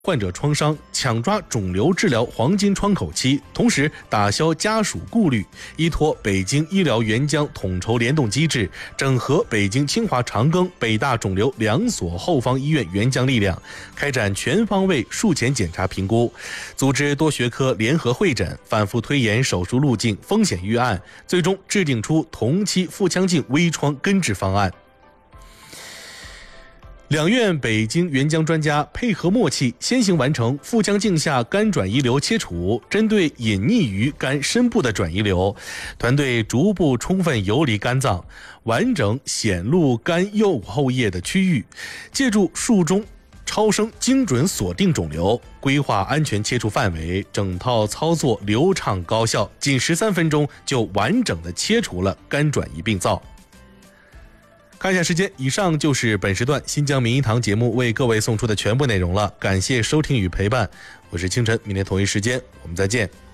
患者创伤，抢抓肿瘤治疗黄金窗口期，同时打消家属顾虑，依托北京医疗援疆统筹联动机制，整合北京清华长庚、北大肿瘤2所后方医院援疆力量，开展全方位术前检查评估，组织多学科联合会诊，反复推演手术路径、风险预案，最终制定出同期腹腔镜微创根治方案。两院北京援疆专家配合默契，先行完成腹腔镜下肝转移瘤切除。针对隐匿于肝深部的转移瘤，团队逐步充分游离肝脏，完整显露肝右后叶的区域，借助术中超声精准锁定肿瘤，规划安全切除范围，整套操作流畅高效，仅13分钟就完整的切除了肝转移病灶。看一下时间，以上就是本时段新疆名医堂节目为各位送出的全部内容了，感谢收听与陪伴，我是清晨，明天同一时间我们再见。